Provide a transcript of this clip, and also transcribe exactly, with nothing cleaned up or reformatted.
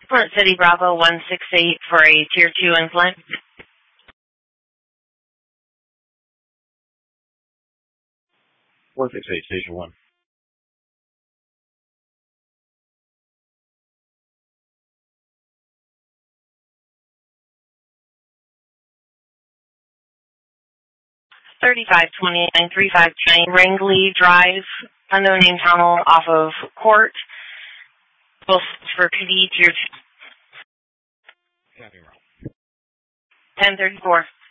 Flint City Bravo one six eight for a Tier two in Flint. one six eight, Station one. thirty-five twenty-nine, thirty-five twenty, Rangley Drive, unknown name tunnel off of Court. Both for P D Tier two. ten thirty-four.